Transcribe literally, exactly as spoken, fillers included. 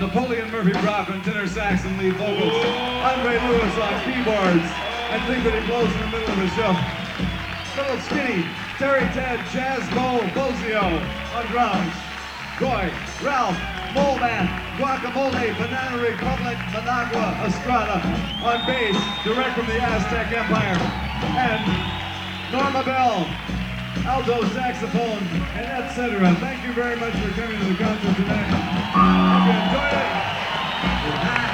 Napoleon Murphy Brock on tenor sax and lead vocals, Andre Lewis on keyboards, and think that he blows in the middle of the show. Little Skinny, Terry Ted, Jazz Mo, Bozio on drums, Goy, Ralph, Moleman, Guacamole, Banana Republic, Managua, Estrada on bass, direct from the Aztec Empire, and Norma Bell, alto saxophone, and et cetera. Thank you very much for coming to the concert tonight. Hope you enjoyed it. Good night.